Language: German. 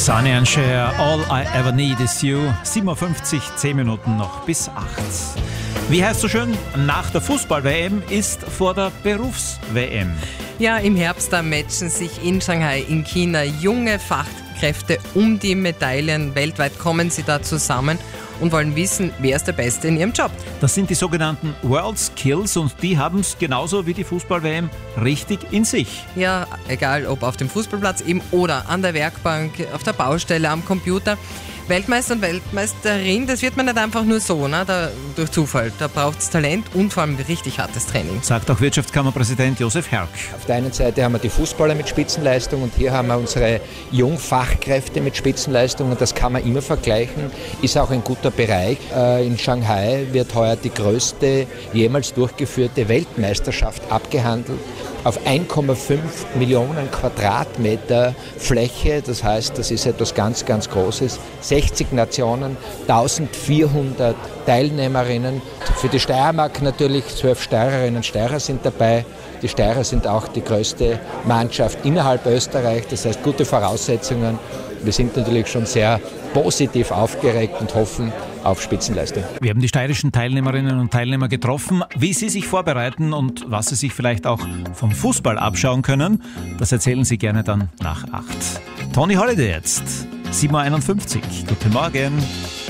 Sonny and Cher, All I Ever Need Is You. 7.50 Uhr, 10 Minuten noch bis 8. Wie heißt so schön, nach der Fußball-WM ist vor der Berufs-WM. Ja, im Herbst da matchen sich in Shanghai in China junge Fachkräfte um die Medaillen. Weltweit kommen sie da zusammen und wollen wissen, wer ist der Beste in ihrem Job. Das sind die sogenannten World Skills und die haben es genauso wie die Fußball-WM richtig in sich. Ja, egal ob auf dem Fußballplatz eben oder an der Werkbank, auf der Baustelle, am Computer. Weltmeister und Weltmeisterin, das wird man nicht einfach nur so, durch Zufall. Da braucht es Talent und vor allem richtig hartes Training. Sagt auch Wirtschaftskammerpräsident Josef Herk. Auf der einen Seite haben wir die Fußballer mit Spitzenleistung und hier haben wir unsere Jungfachkräfte mit Spitzenleistung und das kann man immer vergleichen, ist auch ein guter Bereich. In Shanghai wird heuer die größte jemals durchgeführte Weltmeisterschaft abgehandelt. Auf 1,5 Millionen Quadratmeter Fläche, das heißt, das ist etwas ganz, ganz Großes. 60 Nationen, 1400 Teilnehmerinnen. Für die Steiermark natürlich 12 Steirerinnen und Steirer sind dabei. Die Steirer sind auch die größte Mannschaft innerhalb Österreichs, das heißt gute Voraussetzungen. Wir sind natürlich schon sehr positiv aufgeregt und hoffen auf Spitzenleistung. Wir haben die steirischen Teilnehmerinnen und Teilnehmer getroffen. Wie sie sich vorbereiten und was sie sich vielleicht auch vom Fußball abschauen können, das erzählen sie gerne dann nach 8. Tony Holiday jetzt, 7.51 Uhr. Guten Morgen.